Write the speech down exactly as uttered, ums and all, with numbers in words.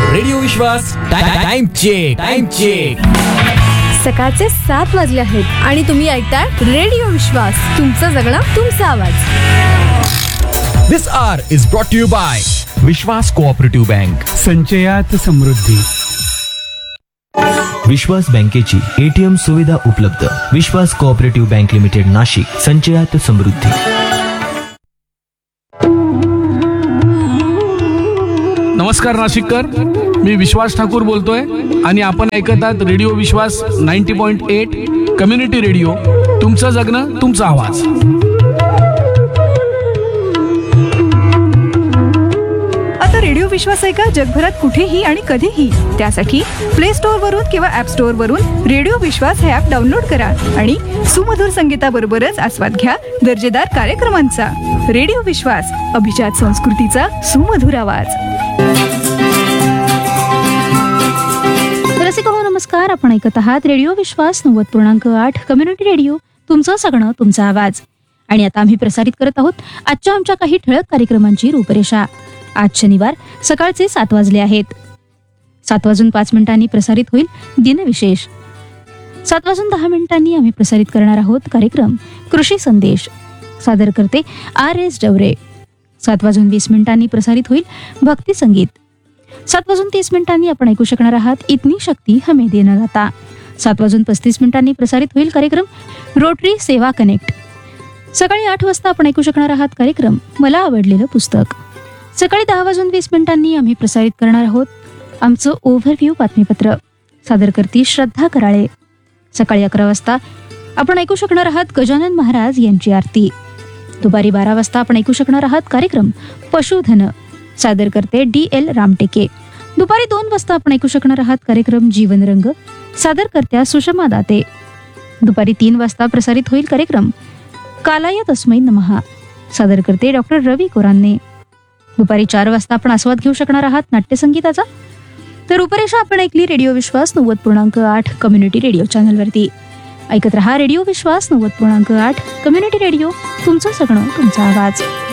Radio विश्वास time check time check. सकाळचे सात वाजले आहेत आणि तुम्ही ऐकताय रेडिओ विश्वास, तुमचं जगणं तुमचा आवाज. This hour is brought to you by Vishwas cooperative bank. संचयात समृद्धी. विश्वास बँकेची एटीएम सुविधा उपलब्ध. विश्वास कोऑपरेटिव्ह बँक लिमिटेड नाशिक. संचयात समृद्धी. नमस्कार नाशिककर, मी विश्वास ठाकूर बोलतोय आणि आपण ऐकत आहात रेडिओ विश्वास ninety point eight community radio, तुमचं जगणं तुमचा आवाज. आता रेडिओ विश्वास ऐका जगभरात कुठेही आणि कधीही. त्यासाठी प्ले स्टोअर वरून किंवा ऍप स्टोअर वरून रेडिओ विश्वास हे ऍप डाउनलोड करा आणि सुमधुर संगीताबरोबरच आस्वाद घ्या दर्जेदार कार्यक्रमांचा. रेडिओ विश्वास, अभिजात संस्कृतीचा सुमधुर आवाज. रसिक हो, नमस्कार. आपण ऐकत आहात रेडिओ विश्वास नव्वद पूर्णांक आठ कम्युनिटी रेडिओ, तुमचं सगळं तुमचा आवाज. आणि आता आम्ही प्रसारित करत आहोत आजच्या आमच्या काही ठळक कार्यक्रमांची रूपरेषा. आज शनिवार सकाळचे सात वाजले आहेत. सात वाजून पाच मिनिटांनी प्रसारित होईल दिनविशेष. सात वाजून दहा मिनिटांनी आम्ही प्रसारित करणार आहोत कार्यक्रम कृषी संदेश. सादर करते आर एस डवरे. सात वाजून वीस मिनिटांनी प्रसारित होईल भक्ती संगीत. सात वाजून तीस मिनिटांनी आपण ऐकू शकणार आहात इतनी शक्ती हमें देना जाता. सात वाजून पस्तीस मिनिटांनी प्रसारित होईल कार्यक्रम रोटरी सेवा कनेक्ट. सकाळी आठ वाजता आपण ऐकू शकणार आहात कार्यक्रम मला आवडलेलं पुस्तक. सकाळी दहा वाजून वीस मिनिटांनी आम्ही प्रसारित करणार आहोत आमचं ओव्हरव्ह्यू बातमीपत्र. सादर करती श्रद्धा कराळे. सकाळी अकरा वाजता आपण ऐकू शकणार आहात गजानन महाराज यांची आरती. दुपारी बारा वाजता आपण ऐकू शकणार आहात कार्यक्रम पशुधन. सादर करते डी एल रामटेके. दुपारी दोन वाजता आपण ऐकू शकणार आहात कार्यक्रम जीवनरंग. सादर करत्या सुषमा दाते. दुपारी तीन वाजता प्रसारित होईल कार्यक्रम कालाय तस्मै नमः. सादर करते डॉक्टर रवी कोरांने. दुपारी चार वाजता आपण आस्वाद घेऊ शकणार आहात नाट्यसंगीताचा. तर रूपरेषा आपण ऐकली रेडिओ विश्वास नव्वद पूर्णांक आठ कम्युनिटी रेडिओ चॅनलवरती. ऐकत रहा रेडिओ विश्वास नव्वद पूर्णांक आठ कम्युनिटी रेडिओ, तुमचं सगळं तुमचा आवाज.